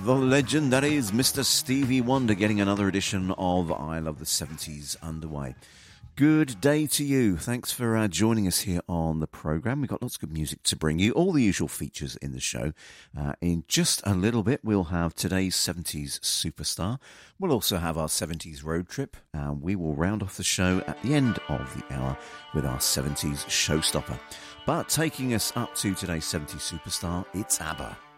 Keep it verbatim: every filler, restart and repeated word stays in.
the legend that is Mister Stevie Wonder, getting another edition of I Love the seventies underway. Good day to you. Thanks for uh, joining us here on the programme. We've got lots of good music to bring you, all the usual features in the show. Uh, in just a little bit, we'll have today's seventies superstar. We'll also have our seventies road trip. And we will round off the show at the end of the hour with our seventies showstopper. But taking us up to today's seventies superstar, it's ABBA.